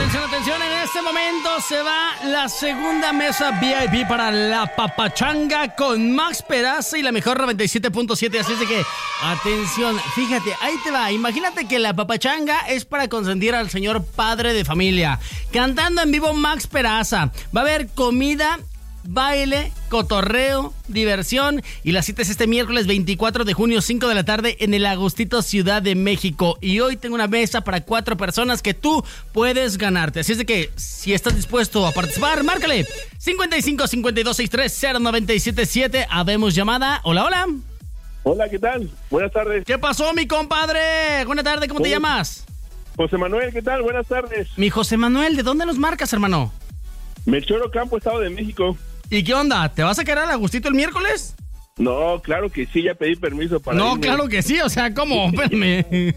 atención, atención. En este momento se va la segunda mesa VIP para la papachanga con Max Peraza y la mejor 97.7. Así es de que, atención, fíjate, ahí te va. Imagínate que la papachanga es para consentir al señor padre de familia. Cantando en vivo Max Peraza. Va a haber comida, baile, cotorreo, diversión, y la cita es este miércoles 24 de junio, 5 de la tarde, en el Agustito, Ciudad de México. Y hoy tengo una mesa para 4 personas que tú puedes ganarte. Así es de que, si estás dispuesto a participar, márcale 55-5263-0977. Habemos llamada. Hola, hola. Hola, ¿qué tal? Buenas tardes. ¿Qué pasó, mi compadre? Buenas tardes, ¿cómo te llamas? José Manuel, ¿qué tal? Buenas tardes. Mi José Manuel, ¿de dónde nos marcas, hermano? Melchor Ocampo, Estado de México. ¿Y qué onda? ¿Te vas a quedar al Agustito el miércoles? No, claro que sí, ya pedí permiso para No, irme. claro que sí, o sea, ¿cómo? Espérame.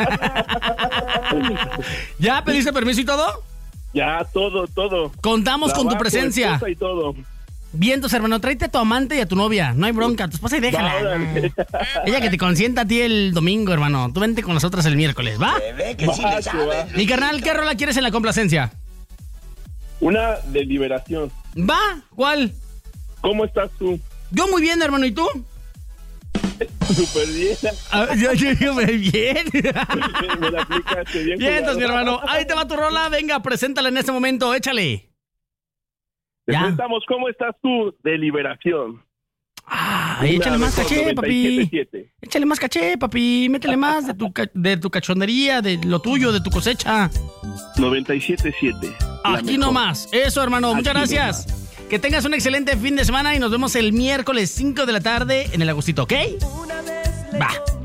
¿Ya pediste permiso y todo? Ya, todo. Contamos Trabajo, con tu presencia. esposa y todo. Vientos, hermano, tráete a tu amante y a tu novia. No hay bronca, tu esposa y déjala. Ella que te consienta a ti el domingo, hermano. Tú vente con nosotras el miércoles, ¿va? Se ve que sí le sabe. Mi carnal, ¿qué rola quieres en la complacencia? Una de liberación. ¿Va? ¿Cuál? ¿Cómo estás tú? Yo muy bien, hermano, ¿y tú? Súper bien. Yo muy bien. Me la aplicaste bien. Vientos, jugado. mi hermano. Ahí te va tu rola. Venga, preséntala en este momento. Échale. Te Ya. preguntamos, ¿cómo estás tú? De liberación. Échale más caché, papi. 97.7. Échale más caché, papi. Métele más de tu cachondería, de lo tuyo, de tu cosecha. 97.7. La Aquí mejor. nomás. Eso, hermano. Muchas Aquí gracias. Que tengas un excelente fin de semana y nos vemos el miércoles 5 de la tarde en el Agustito, ¿ok? Va.